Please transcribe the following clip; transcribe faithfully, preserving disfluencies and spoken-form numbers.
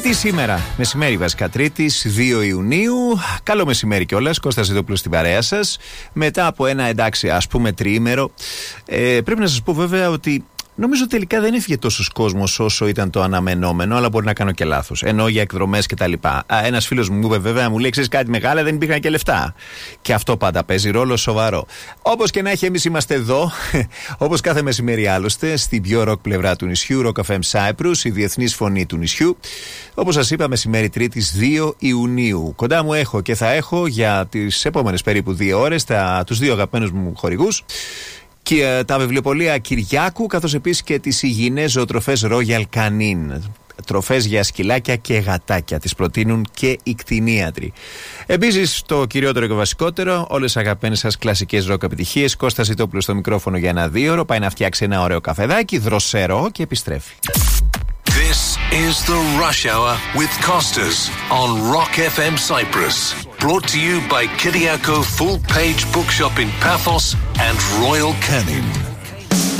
Τρίτη σήμερα, μεσημέρι βασικά, Τρίτη, δύο Ιουνίου. Καλό μεσημέρι κιόλας, Κώστας Ιδόπουλος στην παρέα σας. Μετά από ένα εντάξει, ας πούμε, τριήμερο. Ε, πρέπει να σας πω βέβαια ότι νομίζω τελικά δεν έφυγε τόσος κόσμος όσο ήταν το αναμενόμενο, αλλά μπορεί να κάνω και λάθος. Ενώ για εκδρομές κτλ. Ένας φίλος μου είπε βέβαια, μου λέει: ξέρεις κάτι μεγάλα, δεν υπήρχαν και λεφτά. Και αυτό πάντα παίζει ρόλο σοβαρό. Όπως και να έχει, εμείς είμαστε εδώ, όπως κάθε μεσημέρι άλλωστε, στην πιο ροκ πλευρά του νησιού, Rock εφ εμ Cyprus, η διεθνής φωνή του νησιού. Όπως σας είπα, μεσημέρι Τρίτης, δύο Ιουνίου. Κοντά μου έχω και θα έχω για τις επόμενες περίπου δύο ώρες τα, τους δύο αγαπημένους μου χορηγούς. Και τα βιβλιοπωλεία Κυριάκου, καθώς επίσης και τις υγιεινές ζωοτροφές Royal Canin. Τροφές για σκυλάκια και γατάκια. Τις προτείνουν και οι κτηνίατροι. Επίσης, το κυριότερο και βασικότερο, όλες τις αγαπημένες σας κλασικές ροκ επιτυχίες. Κώστας Ιτόπουλος στο μικρόφωνο για ένα δύο ώρο. Πάει να φτιάξει ένα ωραίο καφεδάκι, δροσερό, και επιστρέφει. This is the Rush Hour with Costas on Rock εφ εμ Cyprus. Brought to you by Kyriako Full Page Bookshop in Paphos and Royal Canin.